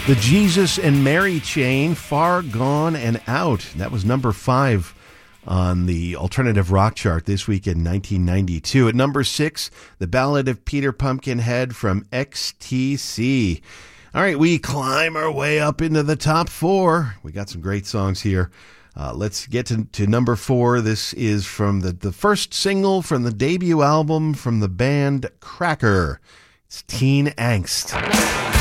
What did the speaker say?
The Jesus and Mary Chain, Far Gone and Out. That was number 5 on the alternative rock chart this week in 1992. At number 6, The Ballad of Peter Pumpkinhead from XTC. All right, we climb our way up into the top 4. We got some great songs here. Let's get to number 4. This is from the first single from the debut album from the band Cracker. It's Teen Angst.